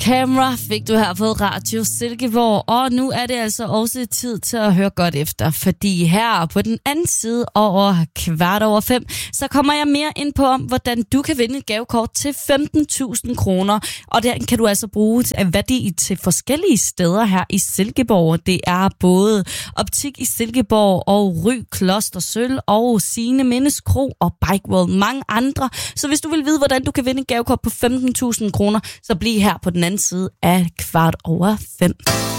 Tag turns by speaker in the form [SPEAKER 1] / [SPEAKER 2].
[SPEAKER 1] Camera fik du her på Radio Silkeborg, og nu er det altså også tid til at høre godt efter, fordi her på den anden side over 5:15, så kommer jeg mere ind på om, hvordan du kan vinde et gavekort til 15.000 kroner, og der kan du altså bruge værdi til forskellige steder her i Silkeborg. Det er både Optik i Silkeborg og Ry Kloster Sølv og Signe Mindes Kro og Bikeworld, mange andre. Så hvis du vil vide, hvordan du kan vinde et gavekort på 15.000 kroner, så bliv her på den anden side af 5:15.